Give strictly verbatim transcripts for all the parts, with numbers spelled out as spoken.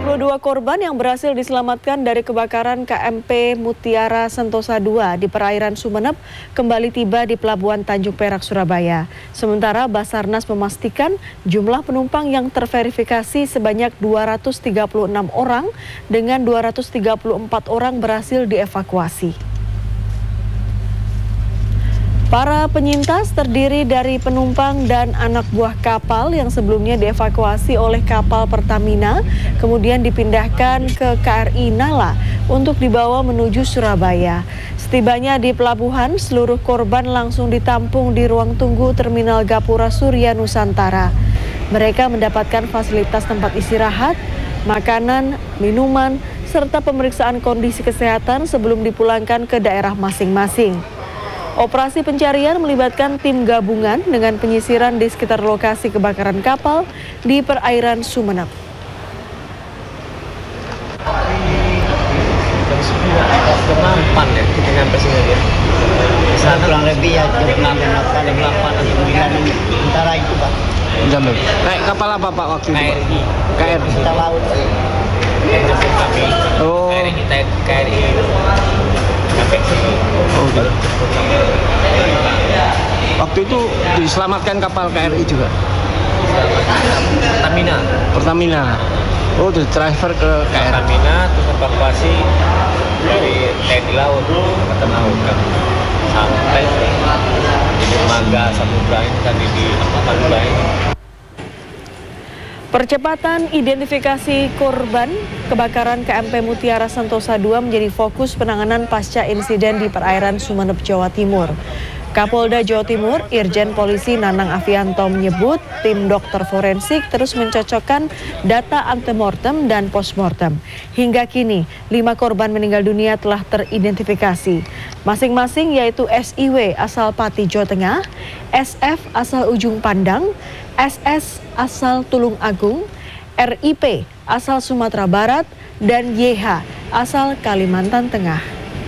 puluh dua korban yang berhasil diselamatkan dari kebakaran K M P Mutiara Sentosa dua di perairan Sumeneb kembali tiba di Pelabuhan Tanjung Perak, Surabaya. Sementara Basarnas memastikan jumlah penumpang yang terverifikasi sebanyak dua ratus tiga puluh enam orang dengan dua ratus tiga puluh empat orang berhasil dievakuasi. Para penyintas terdiri dari penumpang dan anak buah kapal yang sebelumnya dievakuasi oleh kapal Pertamina, kemudian dipindahkan ke K R I Nala untuk dibawa menuju Surabaya. Setibanya di pelabuhan, seluruh korban langsung ditampung di ruang tunggu Terminal Gapura Surya Nusantara. Mereka mendapatkan fasilitas tempat istirahat, makanan, minuman, serta pemeriksaan kondisi kesehatan sebelum dipulangkan ke daerah masing-masing. Operasi pencarian melibatkan tim gabungan dengan penyisiran di sekitar lokasi kebakaran kapal di perairan Sumeneb. Kenapa ya kita nyampe sini ya? Di sana kurang lebih ya jam enam delapan atau sembilan antara itu Pak. Jam naik kapal apa Pak waktu itu? K R I. K R I. Kita laut. Kami. Oh. K R I kita K R I. Oh, gitu. Waktu itu diselamatkan kapal K R I juga? Pertamina. Pertamina. Oh, di transfer ke K R I. Pertamina terus evakuasi dari T N I Laut, Angkatan Laut kan. Sampai di dermaga Samudra ini tadi di Madura ini. Percepatan identifikasi korban kebakaran K M P Mutiara Sentosa dua menjadi fokus penanganan pasca insiden di perairan Sumeneb, Jawa Timur. Kapolda Jawa Timur, Irjen Polisi Nanang Afianto menyebut tim dokter forensik terus mencocokkan data antemortem dan postmortem. Hingga kini, lima korban meninggal dunia telah teridentifikasi. Masing-masing yaitu S I W asal Pati, Jawa Tengah, S F asal Ujung Pandang, S S asal Tulung Agung, R I P asal Sumatera Barat, dan Y H asal Kalimantan Tengah.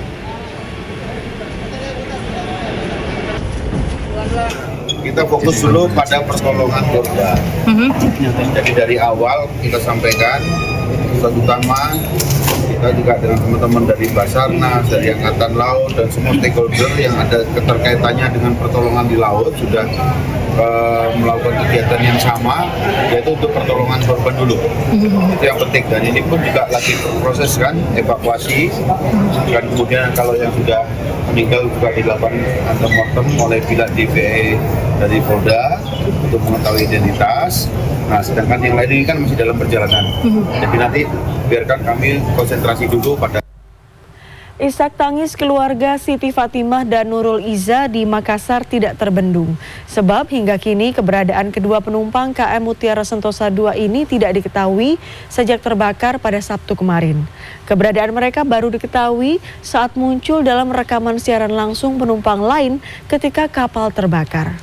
Kita fokus dulu pada pertolongan korban. Jadi dari awal kita sampaikan satu utama kita juga dengan teman-teman dari Basarnas, dari Angkatan Laut dan semua stakeholder yang ada keterkaitannya dengan pertolongan di laut sudah uh, melakukan kegiatan yang sama, yaitu untuk pertolongan korban dulu. Itu yang penting, dan ini pun juga lagi proses kan evakuasi, dan kemudian kalau yang sudah meninggal juga dilakukan antemortem oleh pihak D V E dari Polda untuk mengetahui identitas. Nah, sedangkan yang lain ini kan masih dalam perjalanan. Jadi nanti biarkan kami konsentrasi dulu pada. Isak tangis keluarga Siti Fatimah dan Nurul Iza di Makassar tidak terbendung. Sebab hingga kini keberadaan kedua penumpang K M Mutiara Sentosa dua ini tidak diketahui sejak terbakar pada Sabtu kemarin. Keberadaan mereka baru diketahui saat muncul dalam rekaman siaran langsung penumpang lain ketika kapal terbakar.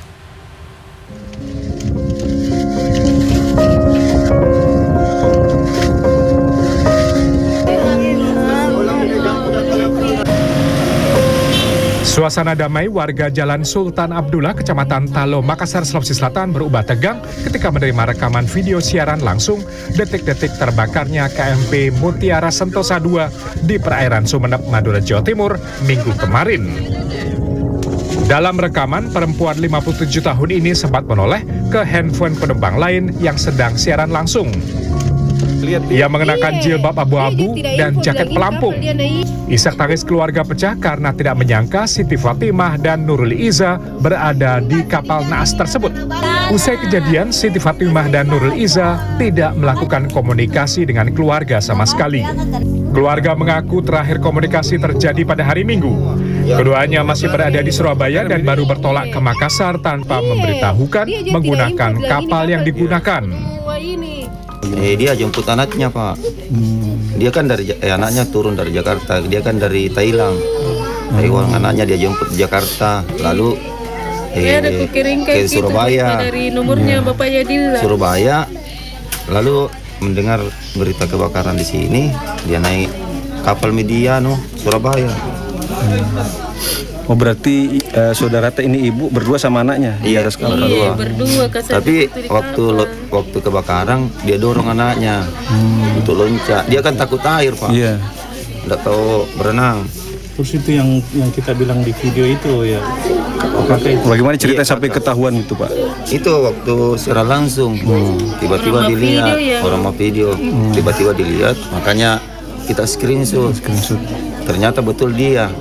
Suasana damai warga Jalan Sultan Abdullah, Kecamatan Talo, Makassar, Sulawesi Selatan berubah tegang ketika menerima rekaman video siaran langsung detik-detik terbakarnya K M P Mutiara Sentosa dua di perairan Sumeneb, Madura, Jawa Timur, Minggu kemarin. Dalam rekaman, perempuan lima puluh tujuh tahun ini sempat menoleh ke handphone penumpang lain yang sedang siaran langsung. Ia mengenakan jilbab abu-abu dan jaket pelampung. Isak tangis keluarga pecah karena tidak menyangka Siti Fatimah dan Nurul Iza berada di kapal naas tersebut. Usai kejadian, Siti Fatimah dan Nurul Iza tidak melakukan komunikasi dengan keluarga sama sekali. Keluarga mengaku terakhir komunikasi terjadi pada hari Minggu. Keduanya masih berada di Surabaya dan baru bertolak ke Makassar tanpa memberitahukan menggunakan kapal yang digunakan. Eh, dia jemput anaknya Pak. Dia kan dari eh, anaknya turun dari Jakarta. Dia kan dari Thailand. Dari uang anaknya dia jemput di Jakarta. Lalu eh, ke Surabaya. Dari nomornya Bapak Yadil. Surabaya. Lalu mendengar berita kebakaran di sini, dia naik kapal media no Surabaya. Oh berarti uh, saudara teh ini ibu berdua sama anaknya di atas kapal? Berdua. berdua Tapi waktu lo- waktu kebakaran dia dorong anaknya hmm. untuk loncat. Dia kan takut air pak. Iya. Nggak tahu berenang. Terus itu yang yang kita bilang di video itu ya. Bagaimana cerita Iya, sampai ketahuan itu pak? Itu waktu secara langsung hmm. tiba-tiba Orang mau dilihat video, ya? orang mau video. Hmm. Tiba-tiba dilihat, makanya kita screenshot. Screenshot. Ternyata betul dia.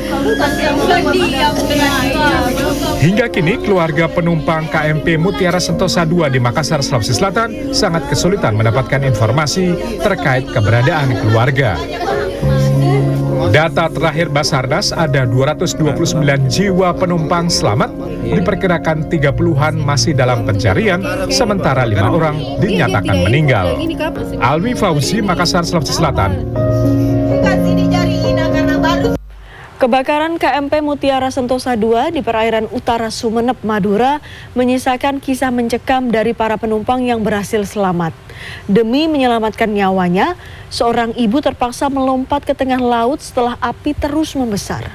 Hingga kini keluarga penumpang K M P Mutiara Sentosa dua di Makassar, Sulawesi Selatan sangat kesulitan mendapatkan informasi terkait keberadaan keluarga. Data terakhir Basarnas ada dua ratus dua puluh sembilan jiwa penumpang selamat, diperkirakan tiga puluhan masih dalam pencarian, sementara lima orang dinyatakan meninggal. Alwi Fauzi, Makassar, Sulawesi Selatan. Kebakaran K M P Mutiara Sentosa dua di perairan utara Sumeneb, Madura menyisakan kisah mencekam dari para penumpang yang berhasil selamat. Demi menyelamatkan nyawanya, seorang ibu terpaksa melompat ke tengah laut setelah api terus membesar.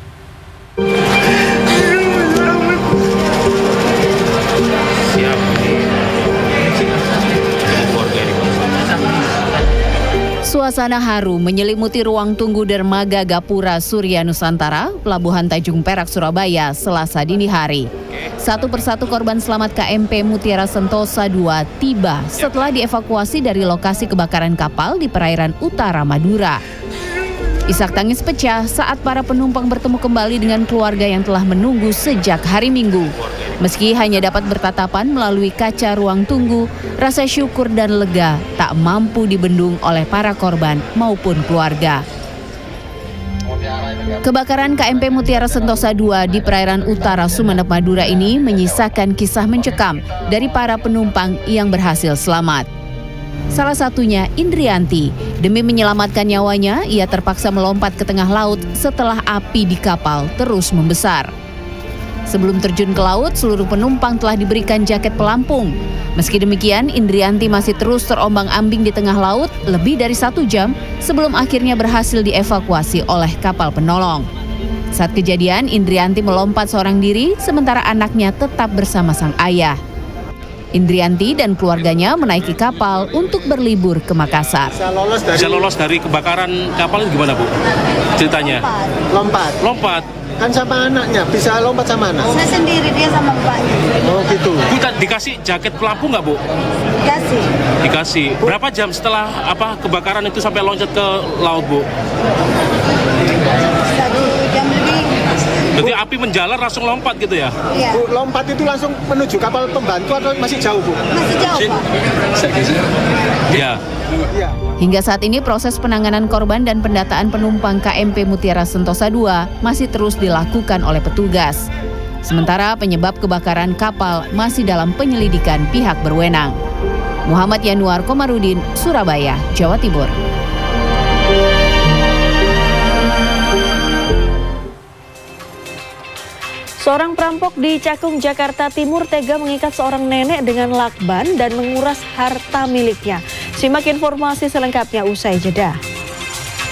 Suasana haru menyelimuti ruang tunggu dermaga Gapura Surya Nusantara, Pelabuhan Tanjung Perak, Surabaya, Selasa dini hari. Satu persatu korban selamat K M P Mutiara Sentosa dua tiba setelah dievakuasi dari lokasi kebakaran kapal di perairan utara Madura. Isak tangis pecah saat para penumpang bertemu kembali dengan keluarga yang telah menunggu sejak hari Minggu. Meski hanya dapat bertatapan melalui kaca ruang tunggu, rasa syukur dan lega tak mampu dibendung oleh para korban maupun keluarga. Kebakaran K M P Mutiara Sentosa dua di perairan utara Sumeneb, Madura ini menyisakan kisah mencekam dari para penumpang yang berhasil selamat. Salah satunya Indrianti. Demi menyelamatkan nyawanya, ia terpaksa melompat ke tengah laut setelah api di kapal terus membesar. Sebelum terjun ke laut, seluruh penumpang telah diberikan jaket pelampung. Meski demikian, Indrianti masih terus terombang-ambing di tengah laut lebih dari satu jam sebelum akhirnya berhasil dievakuasi oleh kapal penolong. Saat kejadian, Indrianti melompat seorang diri, sementara anaknya tetap bersama sang ayah. Indrianti dan keluarganya menaiki kapal untuk berlibur ke Makassar. Bisa lolos dari, Bisa lolos dari kebakaran kapal ini gimana Bu? Ceritanya? Lompat. Lompat. Kan sama anaknya, bisa lompat sama anak? Saya sendiri, dia sama bapaknya. Oh gitu. Bu, dikasih jaket pelampung nggak Bu? Dikasih. Dikasih. Berapa jam setelah apa kebakaran itu sampai loncat ke laut Bu? Satu jam lebih. Berarti api menjalar langsung lompat gitu ya? Iya. Bu, lompat itu langsung menuju kapal pembantu atau masih jauh Bu? Masih jauh Pak. Iya. Iya. Hingga saat ini proses penanganan korban dan pendataan penumpang K M P Mutiara Sentosa dua masih terus dilakukan oleh petugas. Sementara penyebab kebakaran kapal masih dalam penyelidikan pihak berwenang. Muhammad Yanuar Komarudin, Surabaya, Jawa Timur. Seorang perampok di Cakung, Jakarta Timur tega mengikat seorang nenek dengan lakban dan menguras harta miliknya. Simak informasi selengkapnya usai jeda.